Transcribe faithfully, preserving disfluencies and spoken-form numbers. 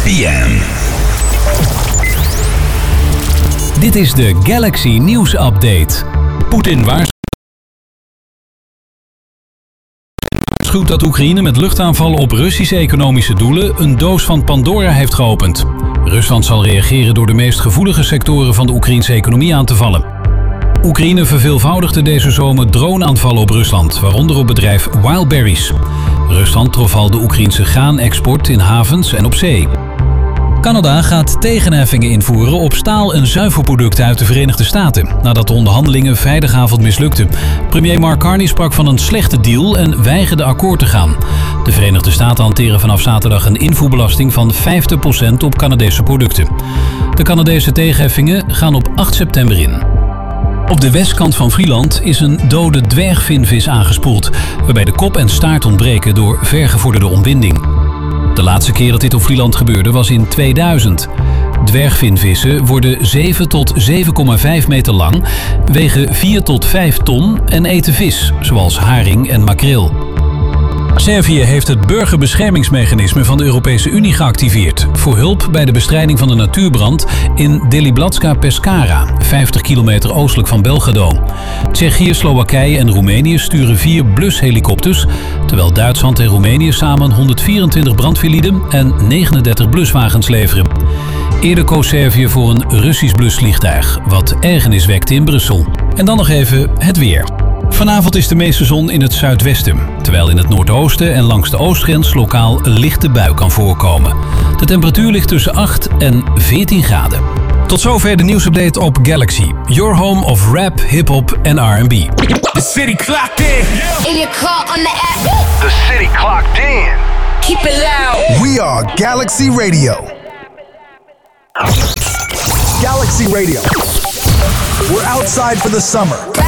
p m. Dit is de Galaxy News Update. Poetin waarschuwt dat Oekraïne met luchtaanvallen op Russische economische doelen een doos van Pandora heeft geopend. Rusland zal reageren door de meest gevoelige sectoren van de Oekraïnse economie aan te vallen. Oekraïne verveelvoudigde deze zomer droneaanvallen op Rusland, waaronder op bedrijf Wildberries. Rusland trof al de Oekraïnse graanexport in havens en op zee. Canada gaat tegenheffingen invoeren op staal- en zuivelproducten uit de Verenigde Staten, nadat de onderhandelingen vrijdagavond mislukten. Premier Mark Carney sprak van een slechte deal en weigerde akkoord te gaan. De Verenigde Staten hanteren vanaf zaterdag een invoerbelasting van vijftig procent op Canadese producten. De Canadese tegenheffingen gaan op acht september in. Op de westkant van Vlieland is een dode dwergvinvis aangespoeld, waarbij de kop en staart ontbreken door vergevorderde ontbinding. De laatste keer dat dit op Vlieland gebeurde was in tweeduizend. Dwergvinvissen worden zeven tot zeven komma vijf meter lang, wegen vier tot vijf ton en eten vis, zoals haring en makreel. Servië heeft het burgerbeschermingsmechanisme van de Europese Unie geactiveerd voor hulp bij de bestrijding van de natuurbrand in Deliblatska Pescara, vijftig kilometer oostelijk van Belgrado. Tsjechië, Slowakije en Roemenië sturen vier blushelikopters, terwijl Duitsland en Roemenië samen honderdvierentwintig brandweerlieden en negenendertig bluswagens leveren. Eerder koos Servië voor een Russisch blusvliegtuig, wat ergernis wekte in Brussel. En dan nog even het weer. Vanavond is de meeste zon in het zuidwesten, terwijl in het noordoosten en langs de oostgrens lokaal een lichte bui kan voorkomen. De temperatuur ligt tussen acht en veertien graden. Tot zover de nieuwsupdate op Galaxy, your home of rap, hip-hop en R and B. The city clocked in. In your car on the app. The city clocked in. Keep it loud. We are Galaxy Radio. Galaxy Radio. We're outside for the summer.